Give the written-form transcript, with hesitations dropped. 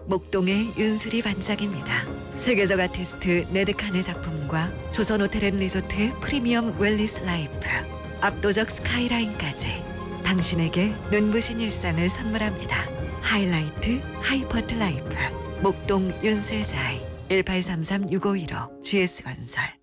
목동의 윤슬이 반짝입니다. 세계적 아티스트 네드칸의 작품과 조선호텔앤리조트의 프리미엄 웰리스 라이프, 압도적 스카이라인까지 당신에게 눈부신 일상을 선물합니다. 하이라이트 하이퍼트 라이프 목동 윤슬자이 1833-6515 GS건설.